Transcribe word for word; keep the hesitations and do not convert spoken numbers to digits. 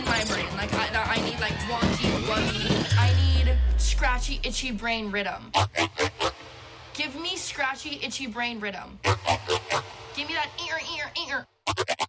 in my brain. Like I, I need like wonky, wonky. I need scratchy, itchy brain rhythm. Give me scratchy, itchy brain rhythm. Give me that ear, ear, ear.